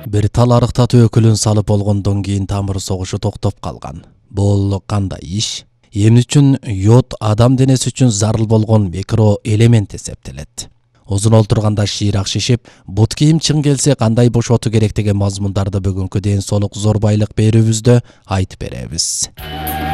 Бир тал арыктатуу өкүлүн салып болгондон кийин тамыр согушу токтоп калган. Бул кандай иш? Эмне үчүн йод адам денеси үчүн зарыл болгон микроэлемент эсептелет? Узун олтурганда шыйрак шишип, бут кийим чың келсе кандай бошотуу керек деген мазмундарды бүгүнкү ден соолук зор байлык берүүбүздө айтып беребиз.